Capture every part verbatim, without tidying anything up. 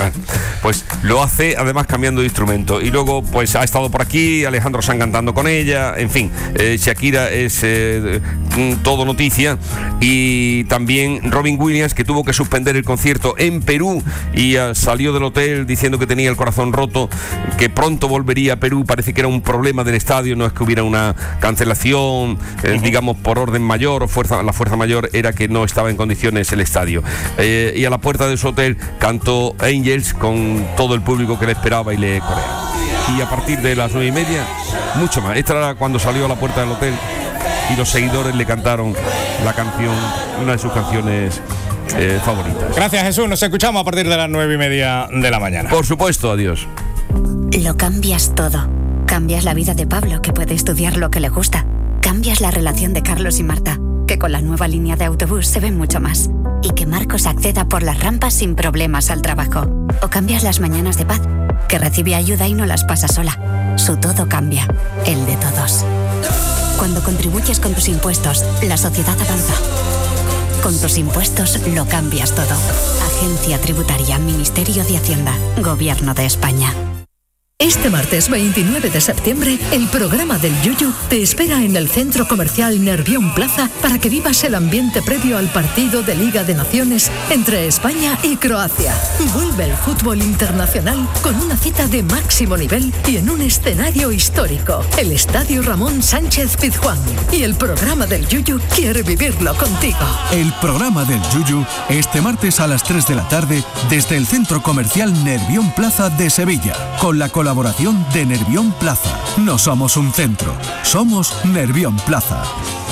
Bueno, pues lo hace además cambiando de instrumento. Y luego pues ha estado por aquí Alejandro Sanz cantando con ella. En fin, eh, Shakira es eh, todo noticia. Y también Robin Williams, que tuvo que suspender el concierto en Perú y uh, salió del hotel diciendo que tenía el corazón roto, que pronto volvería a Perú. Parece que era un problema del estadio, no es que hubiera una cancelación, eh, digamos, por orden mayor o fuerza, la fuerza mayor era que no estaba en condiciones el estadio. Eh, y a la puerta de su hotel cantó Angels con todo el público que le esperaba y le coreaba. Y a partir de las nueve y media, mucho más. Esta era cuando salió a la puerta del hotel y los seguidores le cantaron la canción, una de sus canciones eh, favoritas. Gracias, Jesús. Nos escuchamos a partir de las nueve y media de la mañana. Por supuesto, adiós. Lo cambias todo. Cambias la vida de Pablo, que puede estudiar lo que le gusta. Cambias la relación de Carlos y Marta, que con la nueva línea de autobús se ven mucho más. Y que Marcos acceda por las rampas sin problemas al trabajo. O cambias las mañanas de Paz, que recibe ayuda y no las pasa sola. Su todo cambia, el de todos. Cuando contribuyes con tus impuestos, la sociedad avanza. Con tus impuestos lo cambias todo. Agencia Tributaria, Ministerio de Hacienda, Gobierno de España. Este martes veintinueve de septiembre, el programa del Yuyu te espera en el Centro Comercial Nervión Plaza para que vivas el ambiente previo al partido de Liga de Naciones entre España y Croacia. Vuelve el fútbol internacional con una cita de máximo nivel y en un escenario histórico, el Estadio Ramón Sánchez Pizjuán. Y el programa del Yuyu quiere vivirlo contigo. El programa del Yuyu este martes a las tres de la tarde desde el Centro Comercial Nervión Plaza de Sevilla, con la colaboración Colaboración de Nervión Plaza. No somos un centro, somos Nervión Plaza.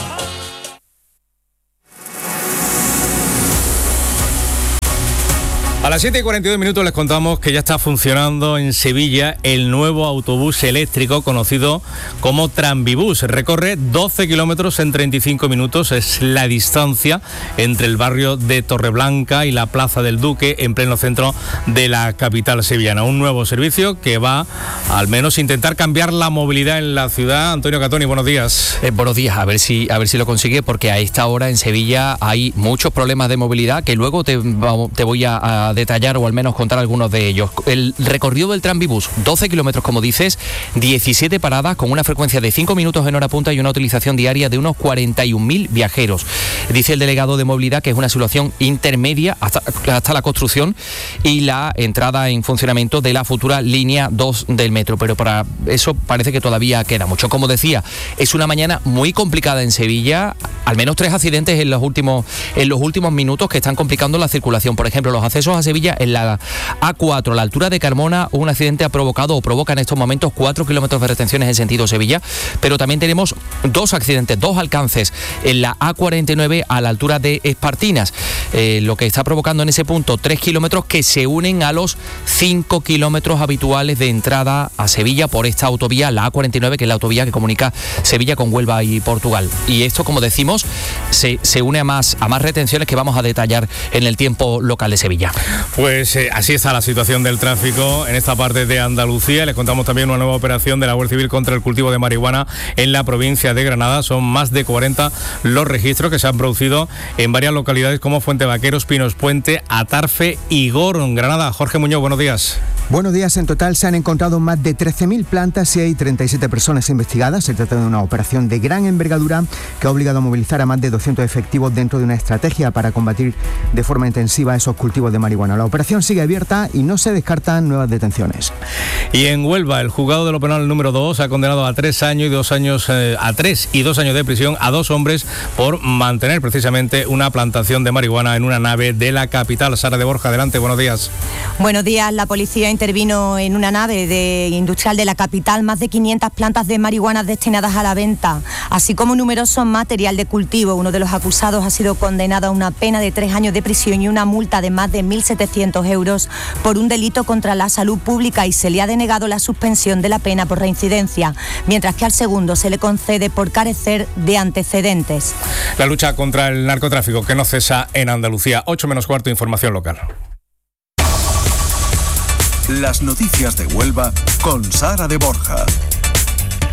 A las siete y cuarenta y dos minutos les contamos que ya está funcionando en Sevilla el nuevo autobús eléctrico conocido como Tranvibús. Recorre doce kilómetros en treinta y cinco minutos. Es la distancia entre el barrio de Torreblanca y la Plaza del Duque, en pleno centro de la capital sevillana. Un nuevo servicio que va al menos a intentar cambiar la movilidad en la ciudad. Antonio Catoni, buenos días. Eh, buenos días, a ver si a ver si lo consigue, porque a esta hora en Sevilla hay muchos problemas de movilidad que luego te, te voy a, a detallar o al menos contar algunos de ellos. El recorrido del Tranvibús, doce kilómetros como dices, diecisiete paradas con una frecuencia de cinco minutos en hora punta y una utilización diaria de unos cuarenta y un mil viajeros. Dice el delegado de movilidad que es una situación intermedia hasta, hasta la construcción y la entrada en funcionamiento de la futura línea dos del metro, pero para eso parece que todavía queda mucho. Como decía, es una mañana muy complicada en Sevilla, al menos tres accidentes en los últimos, en los últimos minutos que están complicando la circulación. Por ejemplo, los accesos a Sevilla en la A cuatro, a la altura de Carmona, un accidente ha provocado o provoca en estos momentos cuatro kilómetros de retenciones en sentido Sevilla, pero también tenemos dos accidentes, dos alcances en la A cuarenta y nueve a la altura de Espartinas, eh, lo que está provocando en ese punto tres kilómetros que se unen a los cinco kilómetros habituales de entrada a Sevilla por esta autovía, la A cuarenta y nueve, que es la autovía que comunica Sevilla con Huelva y Portugal. Y esto, como decimos, se, se une a más, a más retenciones que vamos a detallar en el tiempo local de Sevilla. Pues eh, así está la situación del tráfico en esta parte de Andalucía. Les contamos también una nueva operación de la Guardia Civil contra el cultivo de marihuana en la provincia de Granada. Son más de cuarenta los registros que se han producido en varias localidades como Fuente Vaqueros, Pinos Puente, Atarfe y Gorón. Granada, Jorge Muñoz, buenos días. Buenos días. En total se han encontrado más de trece mil plantas y hay treinta y siete personas investigadas. Se trata de una operación de gran envergadura que ha obligado a movilizar a más de doscientos efectivos dentro de una estrategia para combatir de forma intensiva esos cultivos de marihuana. La operación sigue abierta y no se descartan nuevas detenciones. Y en Huelva, el juzgado de lo penal número dos ha condenado a tres años y dos años eh, a tres y dos años de prisión a dos hombres por mantener precisamente una plantación de marihuana en una nave de la capital. Sara de Borja, adelante, buenos días. Buenos días. La policía intervino en una nave de industrial de la capital, más de quinientas plantas de marihuana destinadas a la venta, así como numerosos material de cultivo. Uno de los acusados ha sido condenado a una pena de tres años de prisión y una multa de más de mil setecientos euros por un delito contra la salud pública y se le ha denegado la suspensión de la pena por reincidencia, mientras que al segundo se le concede por carecer de antecedentes. La lucha contra el narcotráfico que no cesa en Andalucía. ocho menos cuarto, información local. Las noticias de Huelva con Sara de Borja.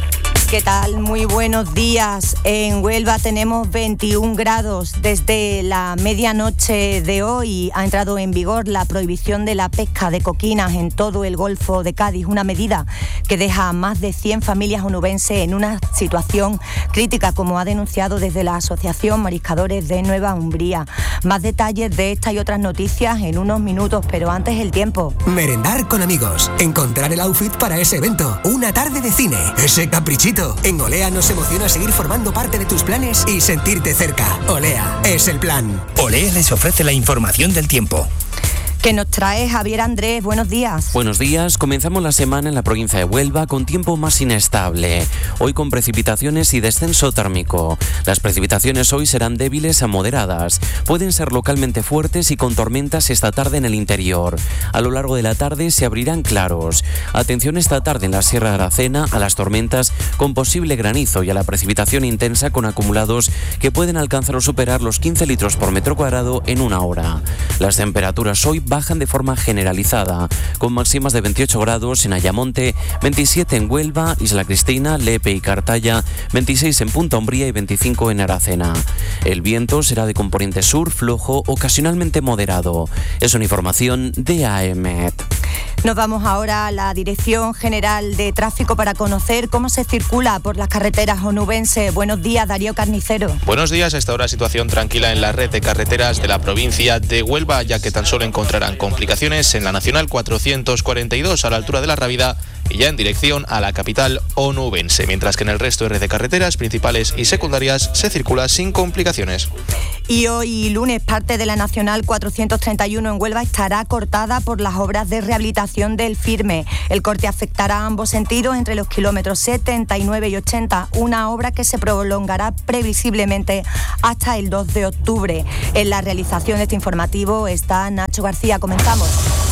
¿Qué tal? Muy buenos días. En Huelva tenemos veintiún grados. Desde la medianoche de hoy ha entrado en vigor la prohibición de la pesca de coquinas en todo el Golfo de Cádiz, una medida que deja a más de cien familias onubenses en una situación crítica, como ha denunciado desde la Asociación Mariscadores de Nueva Umbría. Más detalles de esta y otras noticias en unos minutos, pero antes el tiempo. Merendar con amigos, encontrar el outfit para ese evento, una tarde de cine, ese caprichito. En Olea nos emociona seguir formando parte de tus planes y sentirte cerca. Olea es el plan. Olea les ofrece la información del tiempo. ¿Qué nos trae Javier Andrés? Buenos días. Buenos días. Comenzamos la semana en la provincia de Huelva con tiempo más inestable. Hoy con precipitaciones y descenso térmico. Las precipitaciones hoy serán débiles a moderadas. Pueden ser localmente fuertes y con tormentas esta tarde en el interior. A lo largo de la tarde se abrirán claros. Atención esta tarde en la Sierra de Aracena a las tormentas con posible granizo y a la precipitación intensa con acumulados que pueden alcanzar o superar los quince litros por metro cuadrado en una hora. Las temperaturas hoy bajan de forma generalizada, con máximas de veintiocho grados en Ayamonte, veintisiete en Huelva, Isla Cristina, Lepe y Cartaya, veintiséis en Punta Umbría y veinticinco en Aracena. El viento será de componente sur, flojo, ocasionalmente moderado. Es una información de A E M E T. Nos vamos ahora a la Dirección General de Tráfico para conocer cómo se circula por las carreteras onubenses. Buenos días, Darío Carnicero. Buenos días. A esta hora situación tranquila en la red de carreteras de la provincia de Huelva, ya que tan solo encontrarán complicaciones en la Nacional cuatrocientos cuarenta y dos a la altura de La Rábida y ya en dirección a la capital onubense, mientras que en el resto de red de carreteras principales y secundarias se circula sin complicaciones. Y hoy lunes parte de la Nacional cuatrocientos treinta y uno en Huelva estará cortada por las obras de rehabilitación del Firme. El corte afectará a ambos sentidos entre los kilómetros setenta y nueve y ochenta, una obra que se prolongará previsiblemente hasta el dos de octubre. En la realización de este informativo está Nacho García. Comenzamos.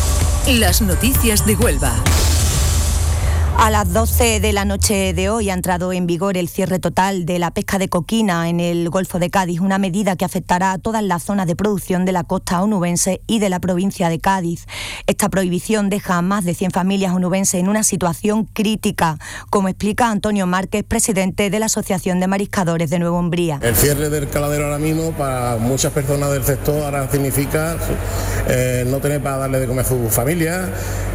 Las noticias de Huelva. A las doce de la noche de hoy ha entrado en vigor el cierre total de la pesca de coquina en el Golfo de Cádiz, una medida que afectará a todas las zonas de producción de la costa onubense y de la provincia de Cádiz. Esta prohibición deja a más de cien familias onubenses en una situación crítica, como explica Antonio Márquez, presidente de la Asociación de Mariscadores de Nueva Umbría. El cierre del caladero ahora mismo para muchas personas del sector ahora significa eh, no tener para darle de comer a su familia,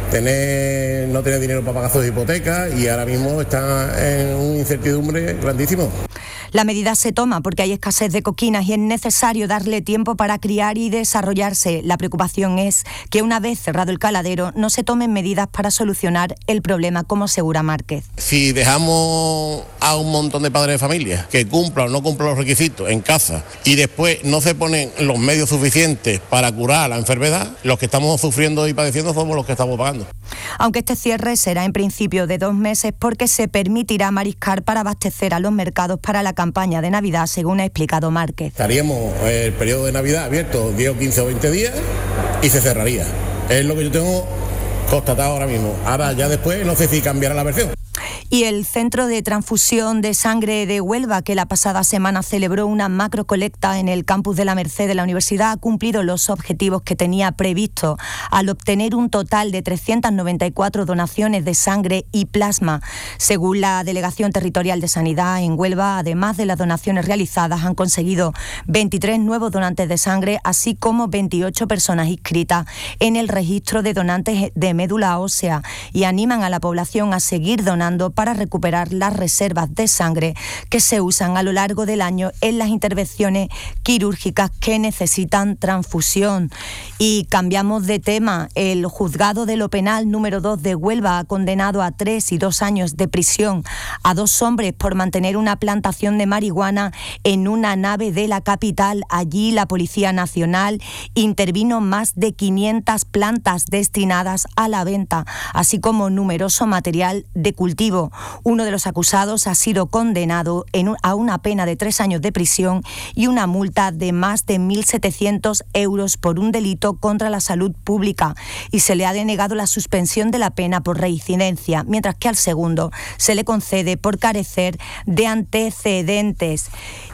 tener, no tener dinero para pagar sus hipotecas, y ahora mismo está en una incertidumbre grandísimo. La medida se toma porque hay escasez de coquinas y es necesario darle tiempo para criar y desarrollarse. La preocupación es que una vez cerrado el caladero no se tomen medidas para solucionar el problema, como asegura Márquez. Si dejamos a un montón de padres de familia que cumplan o no cumplan los requisitos en casa y después no se ponen los medios suficientes para curar la enfermedad, los que estamos sufriendo y padeciendo somos los que estamos pagando. Aunque este cierre será en principio de dos meses porque se permitirá mariscar para abastecer a los mercados para la campaña de Navidad, según ha explicado Márquez. Estaríamos el periodo de Navidad abierto diez, quince o veinte días y se cerraría. Es lo que yo tengo constatado ahora mismo. Ahora ya después no sé si cambiará la versión. Y el Centro de Transfusión de Sangre de Huelva, que la pasada semana celebró una macrocolecta en el campus de la Merced de la Universidad, ha cumplido los objetivos que tenía previsto al obtener un total de trescientas noventa y cuatro donaciones de sangre y plasma. Según la Delegación Territorial de Sanidad en Huelva, además de las donaciones realizadas, han conseguido veintitrés nuevos donantes de sangre, así como veintiocho personas inscritas en el registro de donantes de médula ósea, y animan a la población a seguir donando para recuperar las reservas de sangre que se usan a lo largo del año en las intervenciones quirúrgicas que necesitan transfusión. Y cambiamos de tema. El juzgado de lo penal número dos de Huelva ha condenado a tres y dos años de prisión a dos hombres por mantener una plantación de marihuana en una nave de la capital. Allí la Policía Nacional intervino más de quinientas plantas destinadas a la venta, así como numeroso material de cultivo. Uno de los acusados ha sido condenado en un, a una pena de tres años de prisión y una multa de más de mil setecientos euros por un delito contra la salud pública, y se le ha denegado la suspensión de la pena por reincidencia, mientras que al segundo se le concede por carecer de antecedentes.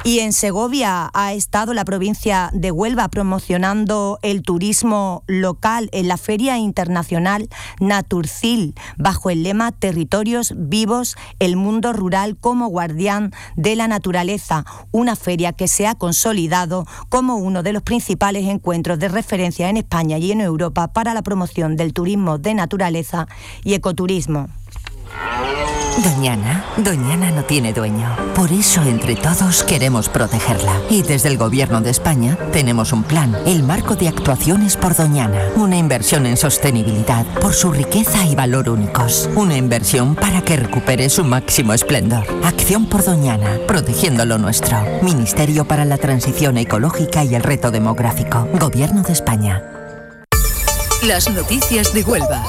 Y en Segovia ha estado la provincia de Huelva promocionando el turismo local en la Feria Internacional Naturcil, bajo el lema Territorios vivos, el mundo rural como guardián de la naturaleza, una feria que se ha consolidado como uno de los principales encuentros de referencia en España y en Europa para la promoción del turismo de naturaleza y ecoturismo. Doñana, Doñana no tiene dueño. Por eso, entre todos, queremos protegerla. Y desde el Gobierno de España tenemos un plan, el Marco de Actuaciones por Doñana. Una inversión en sostenibilidad por su riqueza y valor únicos. Una inversión para que recupere su máximo esplendor. Acción por Doñana, protegiendo lo nuestro. Ministerio para la Transición Ecológica y el Reto Demográfico. Gobierno de España. Las noticias de Huelva.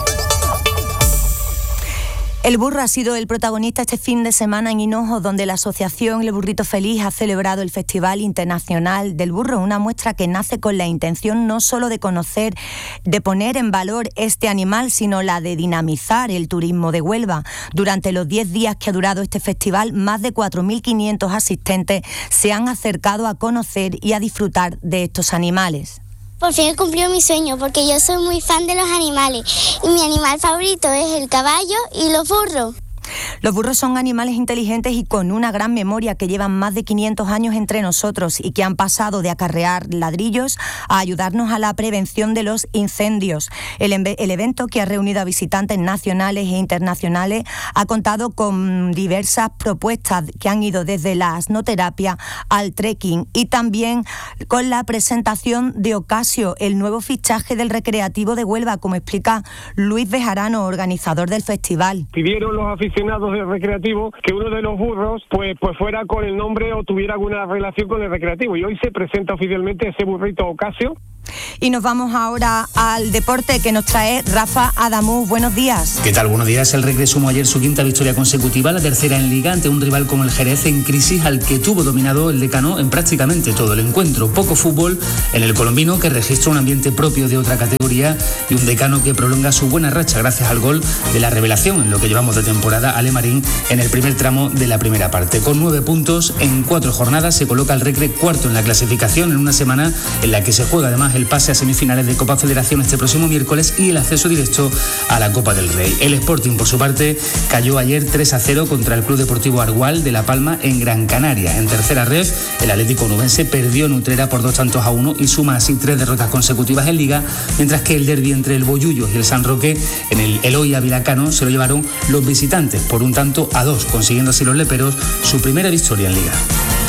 El burro ha sido el protagonista este fin de semana en Hinojo, donde la asociación El Burrito Feliz ha celebrado el Festival Internacional del Burro, una muestra que nace con la intención no solo de conocer, de poner en valor este animal, sino la de dinamizar el turismo de Huelva. Durante los diez días que ha durado este festival, más de cuatro mil quinientos asistentes se han acercado a conocer y a disfrutar de estos animales. Por fin he cumplido mi sueño, porque yo soy muy fan de los animales y mi animal favorito es el caballo y los burros. Los burros son animales inteligentes y con una gran memoria que llevan más de quinientos años entre nosotros y que han pasado de acarrear ladrillos a ayudarnos a la prevención de los incendios. El, el evento, que ha reunido a visitantes nacionales e internacionales, ha contado con diversas propuestas que han ido desde la asnoterapia al trekking y también con la presentación de Ocasio, el nuevo fichaje del Recreativo de Huelva, como explica Luis Bejarano, organizador del festival. Pidieron los aficionados del recreativo que uno de los burros pues pues fuera con el nombre o tuviera alguna relación con el recreativo, y hoy se presenta oficialmente ese burrito Ocasio. Y nos vamos ahora al deporte que nos trae Rafa Adamú. Buenos días. ¿Qué tal? Buenos días. El Recre sumó ayer su quinta victoria consecutiva, la tercera en Liga, ante un rival como el Jerez en crisis, al que tuvo dominado el decano en prácticamente todo el encuentro. Poco fútbol en el colombino, que registra un ambiente propio de otra categoría, y un decano que prolonga su buena racha gracias al gol de la revelación en lo que llevamos de temporada, Ale Marín, en el primer tramo de la primera parte. Con nueve puntos en cuatro jornadas se coloca el Recre cuarto en la clasificación, en una semana en la que se juega además el pase a semifinales de Copa Federación este próximo miércoles y el acceso directo a la Copa del Rey. El Sporting, por su parte, cayó ayer tres a cero contra el Club Deportivo Argual de La Palma en Gran Canaria. En tercera red, el Atlético Onubense perdió en Utrera por dos tantos a uno y suma así tres derrotas consecutivas en Liga, mientras que el derbi entre el Bollullos y el San Roque en el Eloy Avilacano se lo llevaron los visitantes por un tanto a dos, consiguiendo así los leperos su primera victoria en Liga.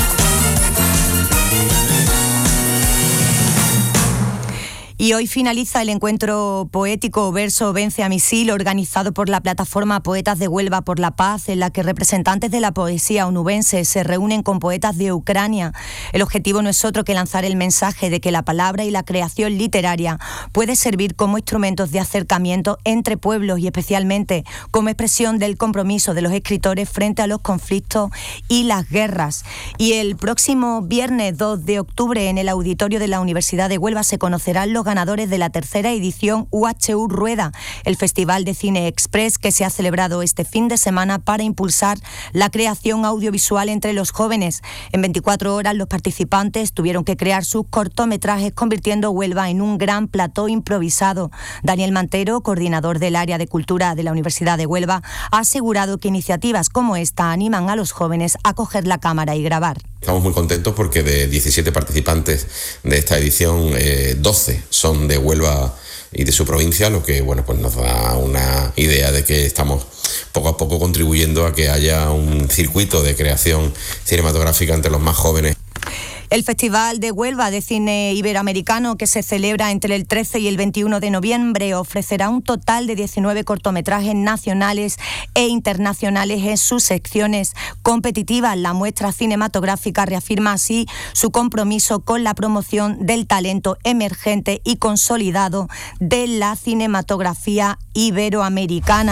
Y hoy finaliza el encuentro poético Verso Vence a Misil, organizado por la plataforma Poetas de Huelva por la Paz, en la que representantes de la poesía onubense se reúnen con poetas de Ucrania. El objetivo no es otro que lanzar el mensaje de que la palabra y la creación literaria puede servir como instrumentos de acercamiento entre pueblos y especialmente como expresión del compromiso de los escritores frente a los conflictos y las guerras. Y el próximo viernes dos de octubre, en el auditorio de la Universidad de Huelva, se conocerán los ganadores de la tercera edición U H U Rueda, el Festival de Cine Express que se ha celebrado este fin de semana para impulsar la creación audiovisual entre los jóvenes. En veinticuatro horas los participantes tuvieron que crear sus cortometrajes, convirtiendo Huelva en un gran plató improvisado. Daniel Mantero, coordinador del área de cultura de la Universidad de Huelva, ha asegurado que iniciativas como esta animan a los jóvenes a coger la cámara y grabar. Estamos muy contentos porque de diecisiete participantes de esta edición, eh, doce son de Huelva y de su provincia, lo que bueno pues nos da una idea de que estamos poco a poco contribuyendo a que haya un circuito de creación cinematográfica entre los más jóvenes. El Festival de Huelva de Cine Iberoamericano, que se celebra entre el trece y el veintiuno de noviembre, ofrecerá un total de diecinueve cortometrajes nacionales e internacionales en sus secciones competitivas. La muestra cinematográfica reafirma así su compromiso con la promoción del talento emergente y consolidado de la cinematografía iberoamericana.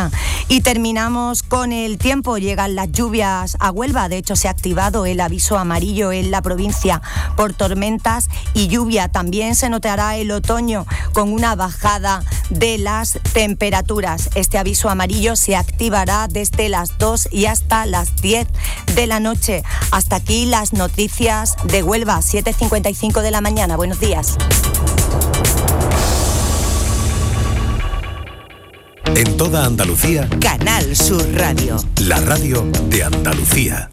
Y terminamos con el tiempo. Llegan las lluvias a Huelva. De hecho, se ha activado el aviso amarillo en la provincia por tormentas y lluvia. También se notará el otoño con una bajada de las temperaturas. Este aviso amarillo se activará desde las dos y hasta las diez de la noche. Hasta aquí las noticias de Huelva, siete cincuenta y cinco de la mañana. Buenos días. En toda Andalucía, Canal Sur Radio. La radio de Andalucía.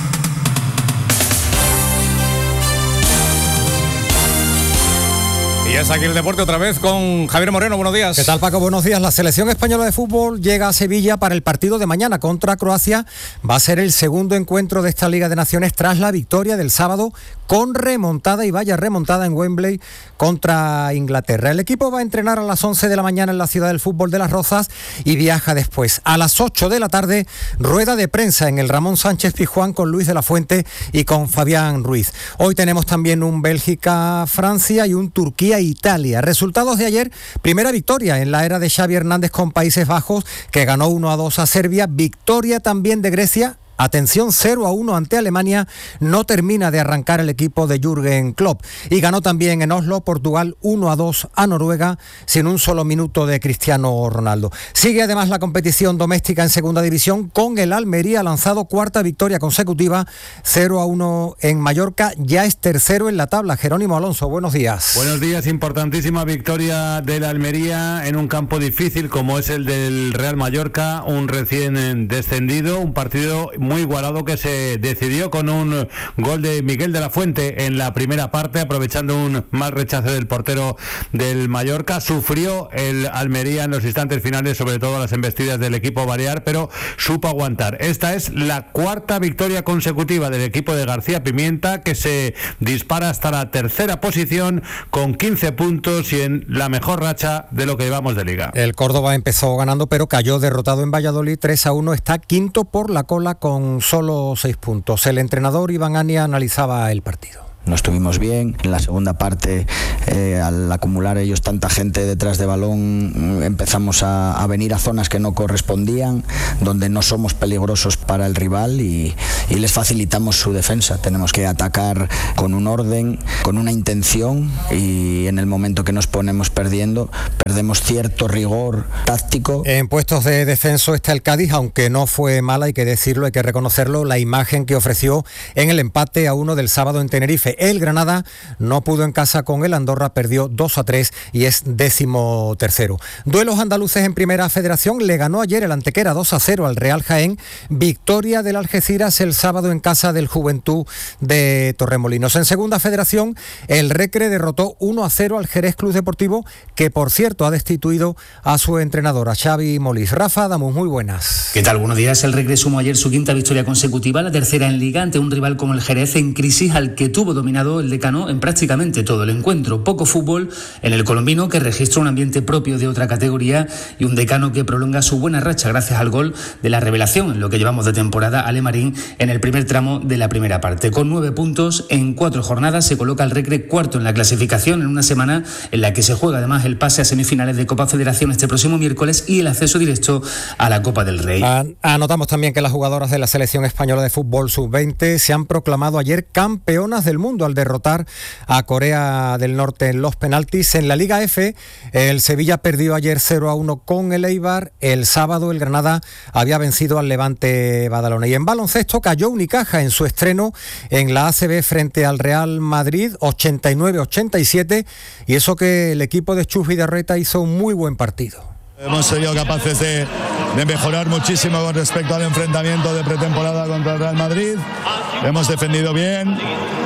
Y es aquí el deporte otra vez con Javier Moreno. Buenos días. ¿Qué tal, Paco? Buenos días. La selección española de fútbol llega a Sevilla para el partido de mañana contra Croacia. Va a ser el segundo encuentro de esta Liga de Naciones tras la victoria del sábado con remontada, y vaya remontada, en Wembley contra Inglaterra. El equipo va a entrenar a las once de la mañana en la ciudad del fútbol de Las Rozas y viaja después. A las ocho de la tarde, rueda de prensa en el Ramón Sánchez Pizjuán con Luis de la Fuente y con Fabián Ruiz. Hoy tenemos también un Bélgica-Francia y un Turquía-Italia. Resultados de ayer: primera victoria en la era de Xavi Hernández con Países Bajos, que ganó uno a dos a Serbia. Victoria también de Grecia. Atención, cero a uno ante Alemania. No termina de arrancar el equipo de Jürgen Klopp. Y ganó también en Oslo, Portugal, uno a dos a Noruega, sin un solo minuto de Cristiano Ronaldo. Sigue además la competición doméstica en segunda división, con el Almería lanzado cuarta victoria consecutiva, cero a uno en Mallorca. Ya es tercero en la tabla. Jerónimo Alonso, buenos días. Buenos días. Importantísima victoria del Almería en un campo difícil como es el del Real Mallorca, un recién descendido, un partido muy igualado que se decidió con un gol de Miguel de la Fuente en la primera parte, aprovechando un mal rechace del portero del Mallorca. Sufrió el Almería en los instantes finales, sobre todo las embestidas del equipo balear, pero supo aguantar. Esta es la cuarta victoria consecutiva del equipo de García Pimienta, que se dispara hasta la tercera posición con quince puntos y en la mejor racha de lo que llevamos de liga. El Córdoba empezó ganando, pero cayó derrotado en Valladolid tres a uno. Está quinto por la cola con con solo seis puntos. El entrenador Iván Ania analizaba el partido. No estuvimos bien. En la segunda parte, eh, al acumular ellos tanta gente detrás de balón, empezamos a, a venir a zonas que no correspondían, donde no somos peligrosos para el rival y, y les facilitamos su defensa. Tenemos que atacar con un orden, con una intención, y en el momento que nos ponemos perdiendo, perdemos cierto rigor táctico. En puestos de descenso está el Cádiz, aunque no fue mala, hay que decirlo, hay que reconocerlo, la imagen que ofreció en el empate a uno del sábado en Tenerife. El Granada no pudo en casa con el Andorra, perdió dos a tres y es décimo tercero. Duelos andaluces en Primera Federación. Le ganó ayer el Antequera dos a cero al Real Jaén. Victoria del Algeciras el sábado en casa del Juventud de Torremolinos. En Segunda Federación, el Recre derrotó uno a cero al Jerez Club Deportivo, que por cierto ha destituido a su entrenador, a Xavi Molís. Rafa Adamus, muy buenas. ¿Qué tal? Buenos días. El Recre sumó ayer su quinta victoria consecutiva, la tercera en Liga, ante un rival como el Jerez en crisis, al que tuvo dominado el decano en prácticamente todo el encuentro. Poco fútbol en el colombino, que registra un ambiente propio de otra categoría, y un decano que prolonga su buena racha gracias al gol de la revelación en lo que llevamos de temporada, Ale Marín, en el primer tramo de la primera parte. Con nueve puntos en cuatro jornadas se coloca el Recre cuarto en la clasificación, en una semana en la que se juega además el pase a semifinales de Copa Federación este próximo miércoles y el acceso directo a la Copa del Rey. Anotamos también que las jugadoras de la selección española de fútbol sub veinte se han proclamado ayer campeonas del mundo al derrotar a Corea del Norte en los penaltis. En la Liga F, el Sevilla perdió ayer cero a uno con el Eibar. El sábado el Granada había vencido al Levante Badalona. Y en baloncesto cayó Unicaja en su estreno en la A C B frente al Real Madrid, ochenta y nueve a ochenta y siete, y eso que el equipo de Chus Vidarreta hizo un muy buen partido. Hemos sido capaces de, de mejorar muchísimo con respecto al enfrentamiento de pretemporada contra el Real Madrid. Hemos defendido bien,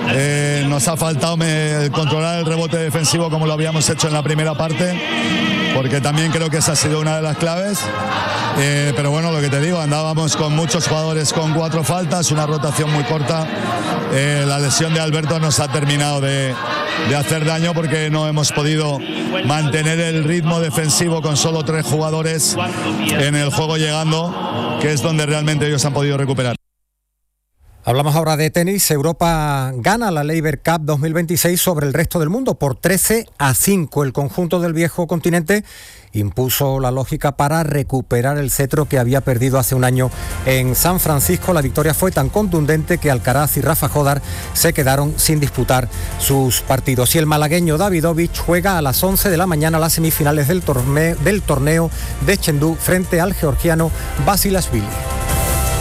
eh, nos ha faltado me, controlar el rebote defensivo como lo habíamos hecho en la primera parte, porque también creo que esa ha sido una de las claves. Eh, pero bueno, lo que te digo, andábamos con muchos jugadores con cuatro faltas, una rotación muy corta. Eh, la lesión de Alberto nos ha terminado de, de hacer daño, porque no hemos podido mantener el ritmo defensivo con solo tres jugadores en el juego llegando, que es donde realmente ellos han podido recuperar. Hablamos ahora de tenis. Europa gana la Laver Cup dos mil veintiséis sobre el resto del mundo por trece a cinco. El conjunto del viejo continente impuso la lógica para recuperar el cetro que había perdido hace un año en San Francisco. La victoria fue tan contundente que Alcaraz y Rafa Jodar se quedaron sin disputar sus partidos. Y el malagueño Davidovich juega a las once de la mañana las semifinales del torneo, del torneo de Chengdu frente al georgiano Basilashvili.